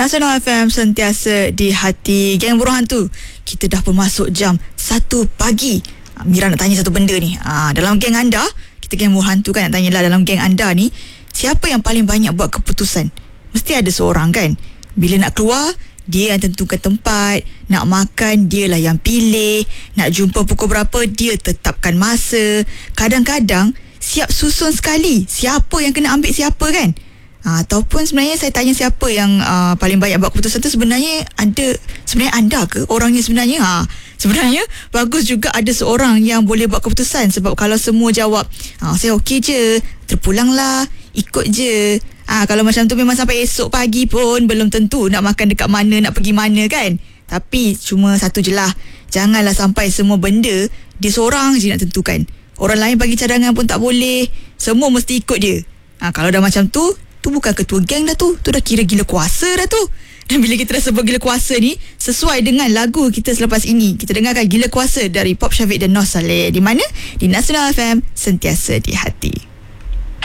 Nasional FM sentiasa di hati. Geng Burung Hantu, kita dah pun masuk jam 1 pagi. Mira nak tanya satu benda ni. Dalam geng anda, kita Geng Burung Hantu kan, nak tanyalah dalam geng anda ni, siapa yang paling banyak buat keputusan? Mesti ada seorang kan. Bila nak keluar, dia yang tentukan tempat. Nak makan, dialah yang pilih. Nak jumpa pukul berapa, dia tetapkan masa. Kadang-kadang siap susun sekali siapa yang kena ambil siapa kan. Ataupun sebenarnya saya tanya siapa yang paling banyak buat keputusan tu, sebenarnya anda ke orangnya sebenarnya? Sebenarnya bagus juga ada seorang yang boleh buat keputusan, sebab kalau semua jawab saya okey je, terpulanglah, ikut je. Kalau macam tu memang sampai esok pagi pun belum tentu nak makan dekat mana, nak pergi mana kan. Tapi cuma satu je lah, janganlah sampai semua benda dia seorang je nak tentukan. Orang lain bagi cadangan pun tak boleh, semua mesti ikut dia. Kalau dah macam tu bukan ketua geng dah tu dah kira gila kuasa dah tu. Dan bila kita dah sebut gila kuasa ni, sesuai dengan lagu kita selepas ini, kita dengarkan Gila Kuasa dari Pop Syafiq dan Nos Saleh. Di mana? Di Nasional FM, sentiasa di hati.